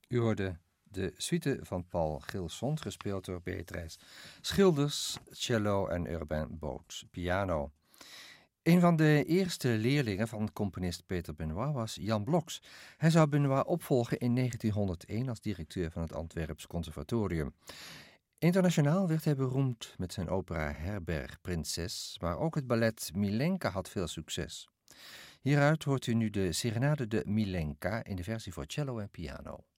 U hoorde de suite van Paul Gilson, gespeeld door Beatrice Schilders, cello en Urbain Boot, piano. Een van de eerste leerlingen van componist Peter Benoit was Jan Bloks. Hij zou Benoit opvolgen in 1901 als directeur van het Antwerps Conservatorium. Internationaal werd hij beroemd met zijn opera Herberg Prinses, maar ook het ballet Milenka had veel succes. Hieruit hoort u nu de Serenade de Milenka in de versie voor cello en piano.